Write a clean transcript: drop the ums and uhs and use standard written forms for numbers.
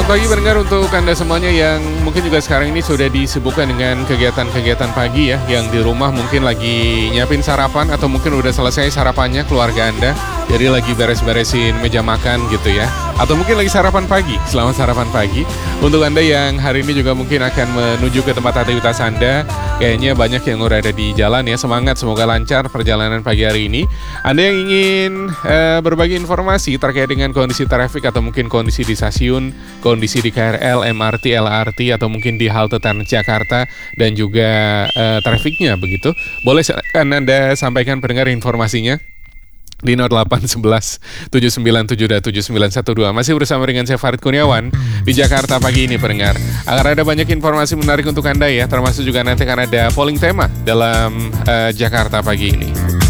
pagi pendengar untuk Anda semuanya yang mungkin juga sekarang ini sudah disibukkan dengan kegiatan-kegiatan pagi ya. Yang di rumah mungkin lagi nyiapin sarapan atau mungkin udah selesai sarapannya keluarga Anda. Jadi lagi beres-beresin meja makan gitu ya. Atau mungkin lagi sarapan pagi, selamat sarapan pagi. Untuk Anda yang hari ini juga mungkin akan menuju ke tempat aktivitas Anda, kayaknya banyak yang udah ada di jalan ya. Semangat, semoga lancar perjalanan pagi hari ini. Anda yang ingin berbagi informasi terkait dengan kondisi trafik atau mungkin kondisi di stasiun, kondisi di KRL, MRT, LRT, atau mungkin di halte Transjakarta dan juga trafiknya begitu. Boleh silakan Anda sampaikan pendengar informasinya di 0811 797 7912. Masih bersama dengan saya Farid Kurniawan di Jakarta pagi ini pendengar. Akan ada banyak informasi menarik untuk Anda ya, termasuk juga nanti akan ada polling tema dalam Jakarta pagi ini.